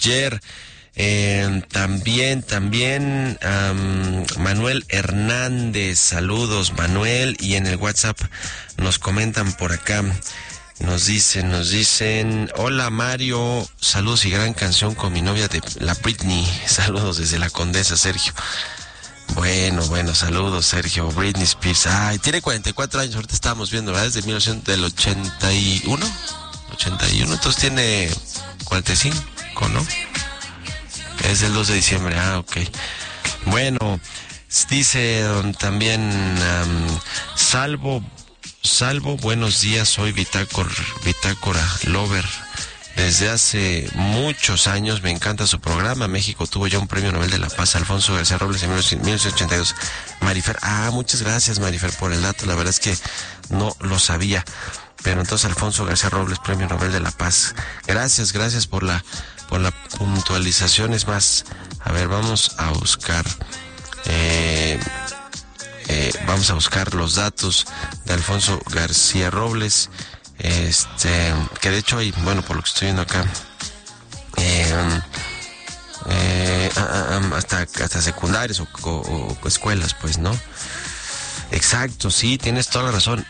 ayer. También Manuel Hernández, saludos Manuel, y en el WhatsApp nos comentan por acá, nos dicen, hola Mario, saludos y gran canción con mi novia de la Britney, saludos desde la Condesa, Sergio. Bueno, saludos Sergio, Britney Spears, tiene 44 años, ahorita estábamos viendo, ¿verdad? Desde 1981, entonces tiene 45, ¿no? Es el 2 de diciembre, ok. Bueno, dice también Salvo, buenos días, soy Bitácora Lover. Desde hace muchos años me encanta su programa. México tuvo ya un premio Nobel de la Paz, Alfonso García Robles, en 1982. Marifer, muchas gracias Marifer por el dato, la verdad es que no lo sabía. Pero entonces Alfonso García Robles, premio Nobel de la Paz. Gracias por la puntualización. Es más, a ver, vamos a buscar los datos de Alfonso García Robles, que de hecho hay, bueno, por lo que estoy viendo acá, hasta secundarias o escuelas, pues, ¿no? Exacto, sí, tienes toda la razón.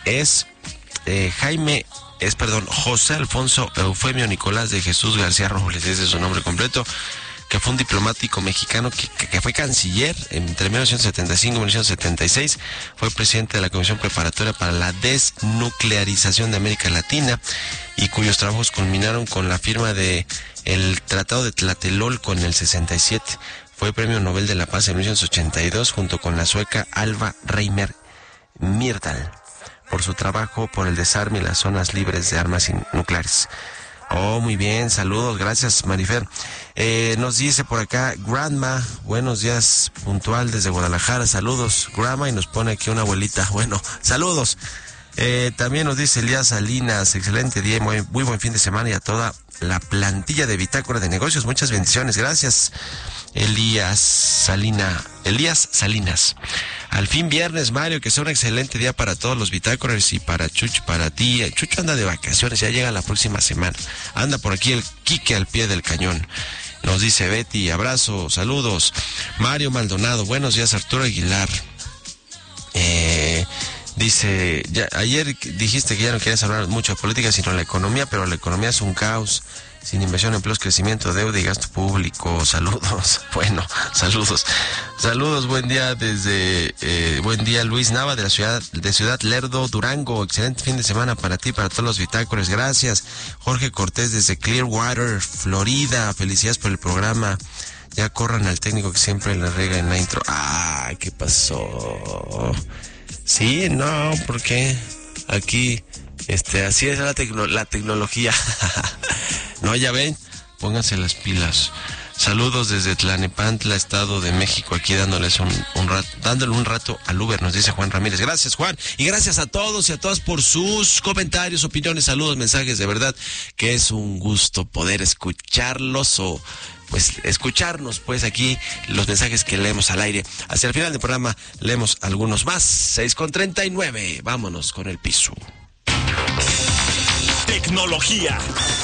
José Alfonso Eufemio Nicolás de Jesús García Robles, ese es su nombre completo, que fue un diplomático mexicano que fue canciller entre 1975 y 1976, fue presidente de la Comisión Preparatoria para la Desnuclearización de América Latina, y cuyos trabajos culminaron con la firma de el Tratado de Tlatelolco en el 67. Fue premio Nobel de la Paz en 1982 junto con la sueca Alva Reimer Myrdal, por su trabajo por el desarme y las zonas libres de armas nucleares. Muy bien, saludos, gracias Marifer. Nos dice por acá Grandma, buenos días, puntual desde Guadalajara, saludos Grandma, y nos pone aquí una abuelita, bueno, saludos. También nos dice Elías Salinas, excelente día, muy buen fin de semana, y a toda la plantilla de Bitácora de Negocios, muchas bendiciones, gracias Elías Salinas. Al fin viernes, Mario, que sea un excelente día para todos los bitácoras y para Chucho, para ti. Chucho anda de vacaciones, ya llega la próxima semana. Anda por aquí el Quique al pie del cañón. Nos dice Betty, abrazo, saludos. Mario Maldonado, buenos días, Arturo Aguilar. Dice, ayer dijiste que ya no querías hablar mucho de política, sino de la economía, pero la economía es un caos. Sin inversión, empleos, crecimiento, deuda y gasto público. Saludos. Bueno, saludos. Buen día buen día Luis Nava de la Ciudad Lerdo, Durango. Excelente fin de semana para ti, para todos los bitácoras. Gracias. Jorge Cortés desde Clearwater, Florida. Felicidades por el programa. Ya corran al técnico que siempre le rega en la intro. ¿Qué pasó? Sí, no, porque aquí, así es la tecnología. No, ya ven, pónganse las pilas. Saludos desde Tlanepantla, Estado de México, aquí dándoles dándole un rato al Uber, nos dice Juan Ramírez. Gracias, Juan, y gracias a todos y a todas por sus comentarios, opiniones, saludos, mensajes, de verdad que es un gusto poder escucharlos o pues escucharnos, pues aquí los mensajes que leemos al aire. Hacia el final del programa leemos algunos más. 6:39, vámonos con el piso. Tecnología.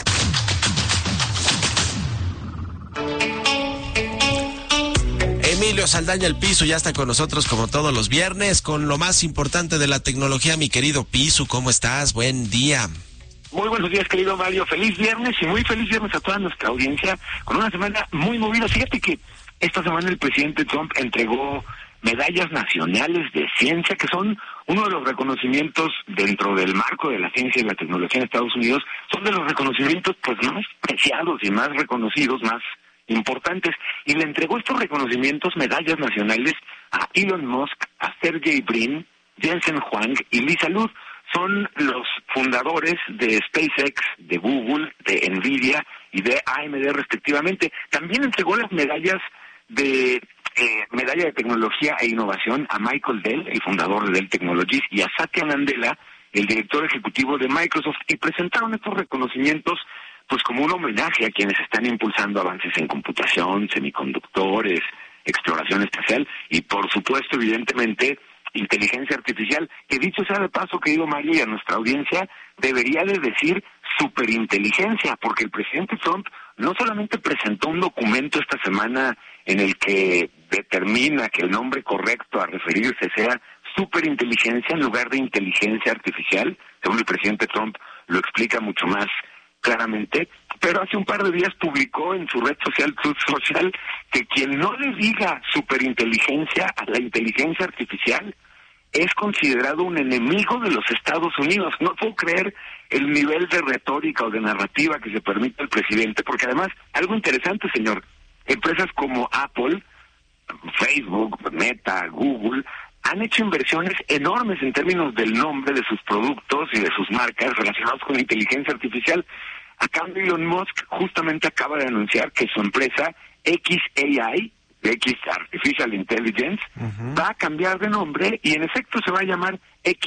Emilio Saldaña, el Piso, ya está con nosotros como todos los viernes con lo más importante de la tecnología. Mi querido Piso, ¿cómo estás? Buen día. Muy buenos días, querido Mario. Feliz viernes y muy feliz viernes a toda nuestra audiencia con una semana muy movida. Fíjate que esta semana el presidente Trump entregó medallas nacionales de ciencia, que son uno de los reconocimientos dentro del marco de la ciencia y la tecnología en Estados Unidos. Son de los reconocimientos pues más preciados y más reconocidos, más importantes, y le entregó estos reconocimientos, medallas nacionales, a Elon Musk, a Sergey Brin, Jensen Huang y Lisa Lu. Son los fundadores de SpaceX, de Google, de Nvidia y de AMD respectivamente. También entregó las medallas de medalla de tecnología e innovación a Michael Dell, el fundador de Dell Technologies, y a Satya Nadella, el director ejecutivo de Microsoft, y presentaron estos reconocimientos pues como un homenaje a quienes están impulsando avances en computación, semiconductores, exploración espacial y, por supuesto, evidentemente, inteligencia artificial, que dicho sea de paso, querido Mario, y a nuestra audiencia, debería de decir superinteligencia, porque el presidente Trump no solamente presentó un documento esta semana en el que determina que el nombre correcto a referirse sea superinteligencia en lugar de inteligencia artificial, según el presidente Trump lo explica mucho más claramente, pero hace un par de días publicó en su red social, Truth Social, que quien no le diga superinteligencia a la inteligencia artificial es considerado un enemigo de los Estados Unidos. No puedo creer el nivel de retórica o de narrativa que se permite al presidente, porque además, algo interesante, señor, empresas como Apple, Facebook, Meta, Google, han hecho inversiones enormes en términos del nombre de sus productos y de sus marcas relacionados con la inteligencia artificial. A cambio, Elon Musk justamente acaba de anunciar que su empresa XAI, X Artificial Intelligence, va a cambiar de nombre y en efecto se va a llamar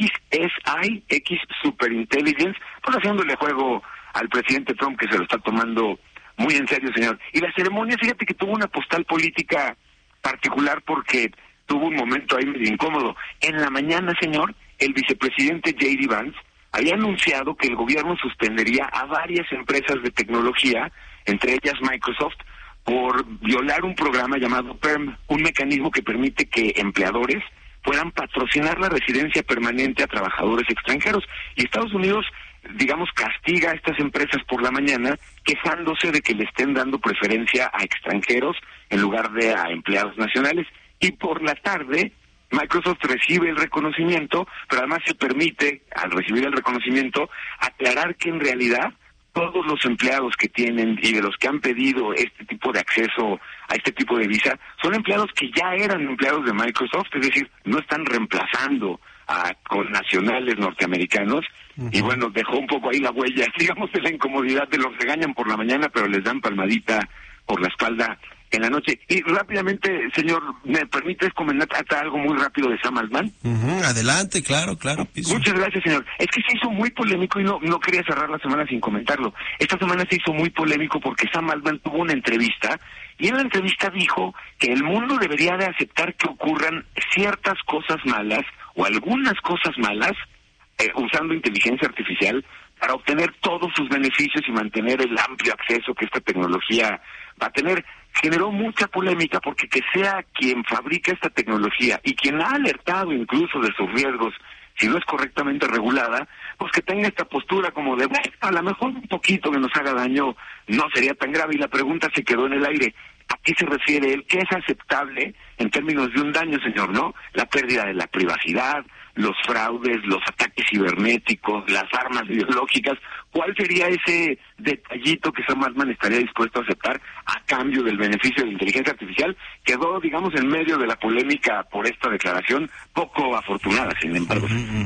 XSI, X Superintelligence, pues haciéndole juego al presidente Trump, que se lo está tomando muy en serio, señor. Y la ceremonia, fíjate que tuvo una postal política particular porque tuvo un momento ahí medio incómodo. En la mañana, señor, el vicepresidente J.D. Vance había anunciado que el gobierno suspendería a varias empresas de tecnología, entre ellas Microsoft, por violar un programa llamado PERM, un mecanismo que permite que empleadores puedan patrocinar la residencia permanente a trabajadores extranjeros. Y Estados Unidos, digamos, castiga a estas empresas por la mañana, quejándose de que le estén dando preferencia a extranjeros en lugar de a empleados nacionales. Y por la tarde, Microsoft recibe el reconocimiento, pero además se permite, al recibir el reconocimiento, aclarar que en realidad todos los empleados que tienen y de los que han pedido este tipo de acceso a este tipo de visa son empleados que ya eran empleados de Microsoft, es decir, no están reemplazando a connacionales norteamericanos. Y bueno, dejó un poco ahí la huella, digamos, de la incomodidad de los regañan por la mañana, pero les dan palmadita por la espalda en la noche. Y rápidamente, señor, ¿me permites comentar algo muy rápido de Sam Altman? Adelante, claro, Piso. Muchas gracias, señor. Es que se hizo muy polémico y no quería cerrar la semana sin comentarlo. Esta semana se hizo muy polémico porque Sam Altman tuvo una entrevista y en la entrevista dijo que el mundo debería de aceptar que ocurran ciertas cosas malas o algunas cosas malas usando inteligencia artificial para obtener todos sus beneficios y mantener el amplio acceso que esta tecnología va a tener. Generó mucha polémica porque que sea quien fabrica esta tecnología y quien ha alertado incluso de sus riesgos si no es correctamente regulada, pues que tenga esta postura como de, bueno, a lo mejor un poquito que nos haga daño no sería tan grave. Y la pregunta se quedó en el aire. ¿A qué se refiere él? ¿Qué es aceptable en términos de un daño, señor, no? La pérdida de la privacidad, los fraudes, los ataques cibernéticos, las armas biológicas. ¿Cuál sería ese detallito que Sam Altman estaría dispuesto a aceptar a cambio del beneficio de la inteligencia artificial? Quedó, digamos, en medio de la polémica por esta declaración, poco afortunada, sin embargo.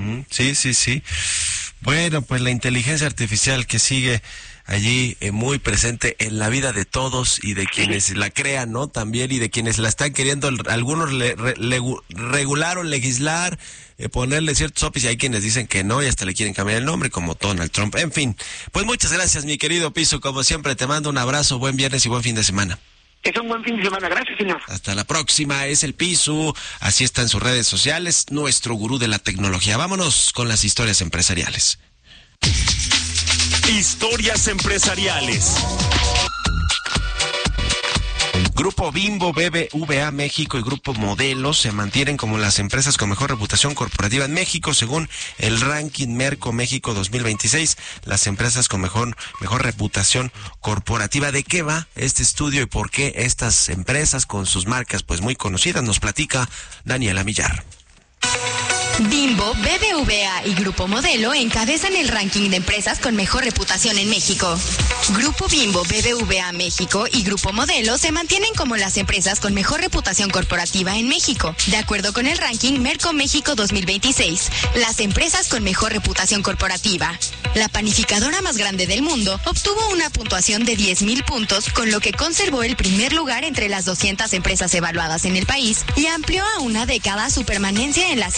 Sí. Bueno, pues la inteligencia artificial que sigue allí muy presente en la vida de todos y de quienes la crean, ¿no? También, y de quienes la están queriendo, algunos regular o legislar, ponerle ciertos opis, y hay quienes dicen que no y hasta le quieren cambiar el nombre, como Donald Trump. En fin, pues muchas gracias, mi querido Piso, como siempre te mando un abrazo, buen viernes y buen fin de semana. Es un buen fin de semana, gracias, señor. Hasta la próxima, es el Piso, así está en sus redes sociales, nuestro gurú de la tecnología. Vámonos con las historias empresariales. Historias empresariales. Grupo Bimbo, BBVA México y Grupo Modelo se mantienen como las empresas con mejor reputación corporativa en México, según el ranking Merco México 2026, las empresas con mejor reputación corporativa. ¿De qué va este estudio y por qué estas empresas con sus marcas pues muy conocidas? Nos platica Daniela Millar. Bimbo, BBVA y Grupo Modelo encabezan el ranking de empresas con mejor reputación en México. Grupo Bimbo, BBVA México y Grupo Modelo se mantienen como las empresas con mejor reputación corporativa en México, de acuerdo con el ranking Merco México 2026, las empresas con mejor reputación corporativa. La panificadora más grande del mundo obtuvo una puntuación de 10,000 puntos, con lo que conservó el primer lugar entre las 200 empresas evaluadas en el país y amplió a una década su permanencia en la cima del ranking.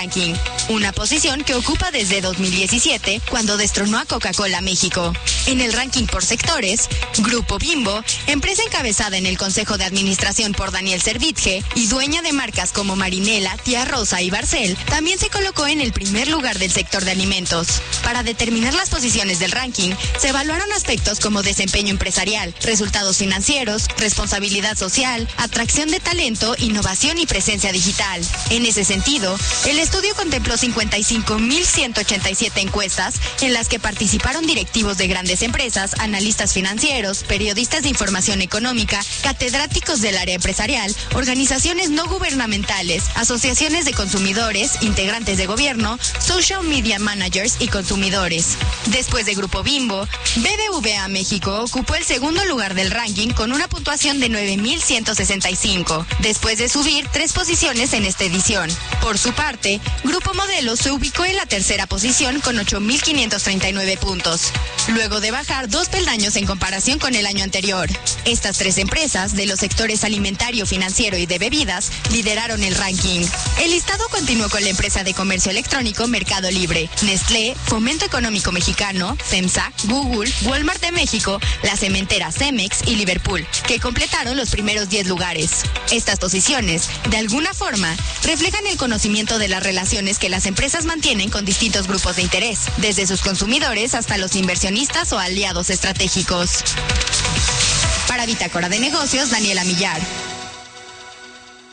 ranking, una posición que ocupa desde 2017, cuando destronó a Coca-Cola México. En el ranking por sectores, Grupo Bimbo, empresa encabezada en el Consejo de Administración por Daniel Servitje y dueña de marcas como Marinela, Tía Rosa y Barcel, también se colocó en el primer lugar del sector de alimentos. Para determinar las posiciones del ranking, se evaluaron aspectos como desempeño empresarial, resultados financieros, responsabilidad social, atracción de talento, innovación y presencia digital. En ese sentido, el estudio contempló 55.187 encuestas en las que participaron directivos de grandes empresas, analistas financieros, periodistas de información económica, catedráticos del área empresarial, organizaciones no gubernamentales, asociaciones de consumidores, integrantes de gobierno, social media managers y consumidores. Después de Grupo Bimbo, BBVA México ocupó el segundo lugar del ranking con una puntuación de 9.165, después de subir 3 posiciones en esta edición. Por su parte, Grupo Modelo se ubicó en la tercera posición con 8.539 puntos, luego de bajar 2 peldaños en comparación con el año anterior. Estas 3 empresas, de los sectores alimentario, financiero y de bebidas, lideraron el ranking. El listado continuó con la empresa de comercio electrónico Mercado Libre, Nestlé, Fomento Económico Mexicano, FEMSA, Google, Walmart de México, la cementera Cemex y Liverpool, que completaron los primeros 10 lugares. Estas posiciones, de alguna forma, reflejan el conocimiento de las relaciones que las empresas mantienen con distintos grupos de interés, desde sus consumidores hasta los inversionistas o aliados estratégicos. Para Bitácora de Negocios, Daniela Millar.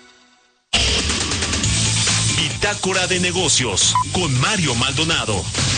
Bitácora de Negocios con Mario Maldonado.